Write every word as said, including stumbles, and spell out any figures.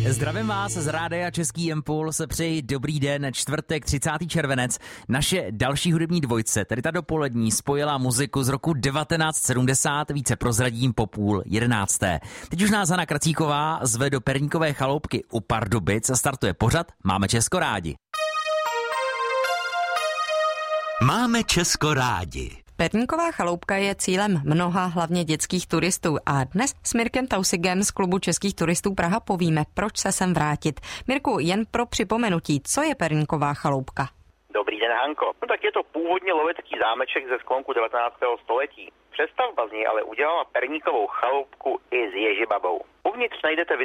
Zdravím vás z Rádia Český Impuls, přeji dobrý den, čtvrtek třicátý červenec. Naše další hudební dvojce, tedy ta dopolední, spojila muziku z roku devatenáct sedmdesát, více prozradím po půl jedenácté. Teď už nás Hana Kracíková zve do Perníkové chaloupky u Pardubic a startuje pořad Máme Česko rádi. Máme Česko rádi. Perníková chaloupka je cílem mnoha hlavně dětských turistů a dnes s Mirkem Tausigem z klubu českých turistů Praha povíme, proč se sem vrátit. Mirku, jen pro připomenutí, co je Perníková chaloupka? Dobrý den, Hanko. No tak je to původně lovecký zámeček ze sklonku devatenáctého století. Přestavba z něj ale udělala Perníkovou chaloupku i s Ježibabou. Uvnitř najdete